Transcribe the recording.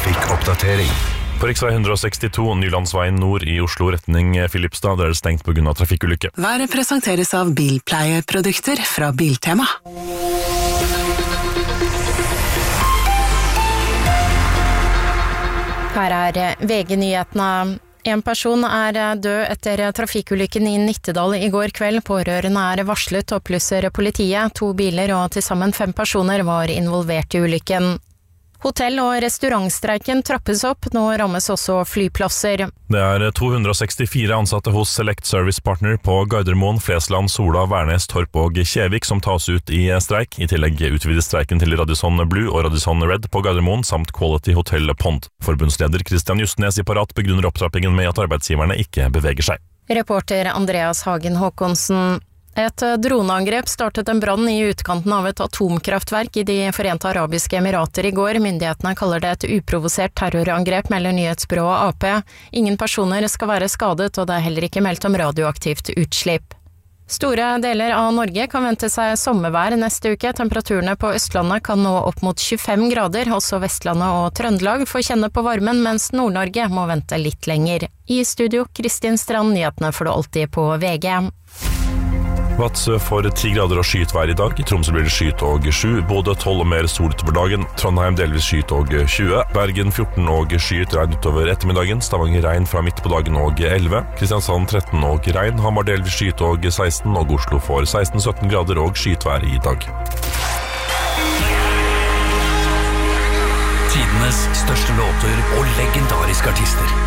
trafikkoppdatering. På riksvei 162 Nylandsveien nord i Oslo retning Filipstad, der det stengt på grunn av trafikkulykke. Været presenteres av bilpleieprodukter fra Biltema. Her VG-nyhetene. En person død etter trafikkulykken i Nittedal i går kveld. Pårørende varslet, opplyser politiet. 2 biler og til sammen 5 personer var involvert i ulykken. Hotell- og restaurantstreiken trappes opp, nå rammes også flyplasser. Det 264 ansatte hos Select Service Partner på Gardermoen, Flesland, Sola, Værnes, Torp og Kjevik som tas ut i streik. I tillegg utvides streiken til Radisson Blue og Radisson Red på Gardermoen, samt Quality Hotel Pond. Forbundsleder Christian Justnes i Parat begrunner opptrappingen med at arbeidsgiverne ikke beveger seg. Reporter Andreas Hagen Håkonsen. Et droneangrep startet en brann i utkanten av et atomkraftverk i de Forente Arabiske Emirater i går. Myndighetene kaller det et uprovosert terrorangrep, melder nyhetsbyrået AP. Ingen personer skal være skadet, og det heller ikke meldt om radioaktivt utslipp. Store deler av Norge kan vente seg sommervær neste uke. Temperaturene på Østlandet kan nå opp mot 25 grader. Også Vestlandet og Trøndelag får kjenne på varmen, mens Nord-Norge må vente litt lenger. I studio, Kristin Strand, nyhetene får du alltid på VG. Vadsø får 10 grader og skyet vær i dag. I Tromsø blir det skyet og 7. Bodø 12 og mer sol utover dagen. Trondheim delvis skyet og 20. Bergen 14 og skyet regn utover ettermiddagen. Stavanger regn fra midt på dagen og 11. Kristiansand 13 og regn. Hamar delvis skyet og 16. Og Oslo får 16-17 grader og skyet vær i dag. Tidenes største låter og legendariske artister.